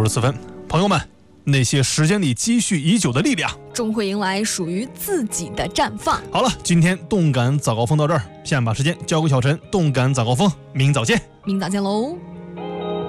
54分。朋友们，那些时间里积蓄已久的力量， 终会迎来属于自己的绽放。 好了，今天动感早高峰到这儿，下面把时间交给小陈，动感早高峰，明早见。 明早见喽。